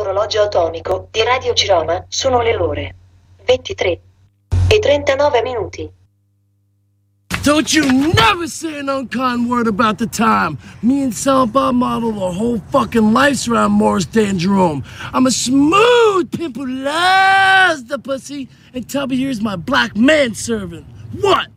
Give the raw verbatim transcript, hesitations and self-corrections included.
sull'orologio atomico di Radio Ciroma sono le ore ventitré e trentanove minuti. Don't you never say an unkind word about the time. Me and Salba model the whole fucking life around Morris Day and Jerome. I'm a smooth pimp who loves the pussy, and Tubby here's my black man servant. What?